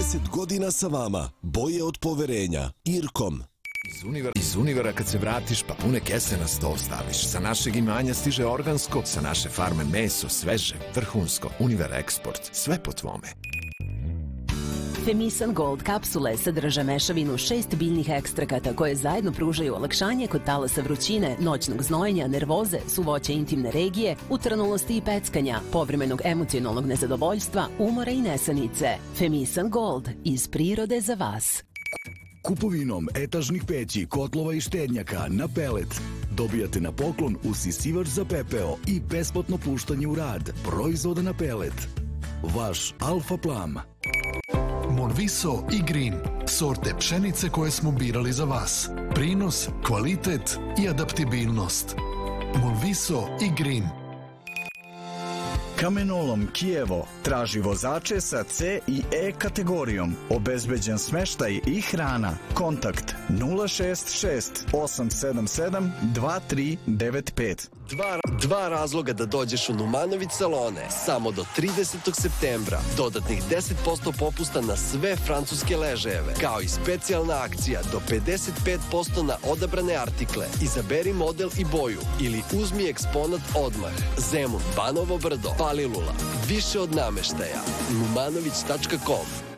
30 godina sa vama. Boje od poverenja. Irkom. Iz Univera kad se vratiš pa pune kese na sto staviš. Sa našeg imanja stiže organsko, sa naše farme meso, sveže, vrhunsko. Univer Eksport, sve po tvome. Femisan Gold kapsule sadrže mešavinu 6 biljnih ekstrakata koje zajedno pružaju olakšanje kod talasa vrućine, noćnog znojenja, nervoze, suvoća intimne regije, utranulosti i peckanja, povremenog emocionalnog nezadovoljstva, umora i nesanice. Femisan Gold, iz prirode za vas. Kupovinom etažnih peći, kotlova i štednjaka na pelet dobijate na poklon usisivač za pepeo i besplatno puštanje u rad proizvoda na pelet. Vaš Alfa Plam. Monviso i Green, sorte pšenice koje smo birali za vas. Prinos, kvalitet i adaptibilnost. Monviso i Green. Kamenolom Kijevo traži vozače sa C i E kategorijom. Obezbeđen smeštaj i hrana. Kontakt 066 877 2395. Dva razloga da dođeš u Numanović salone. Samo do 30. septembra. Dodatnih 10% popusta na sve francuske ležajeve. Kao i specijalna akcija do 55% na odabrane artikle. Izaberi model i boju ili uzmi eksponat odmah. Zemun, Banovo Brdo, Palilula. Više od nameštaja. Numanović.com.